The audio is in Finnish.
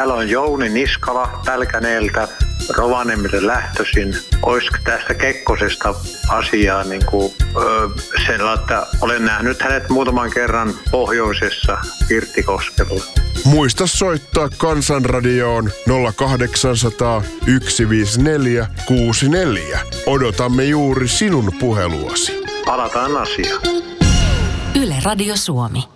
Täällä on Jouni Niskala Pälkäneeltä, Rovaniemelle lähtöisin. Olisiko tästä Kekkosesta asiaa sellainen, että olen nähnyt hänet muutaman kerran pohjoisessa Pirttikoskella. Muista soittaa Kansanradioon 0800 154 64. Odotamme juuri sinun puheluasi. Palataan asiaan. Yle Radio Suomi.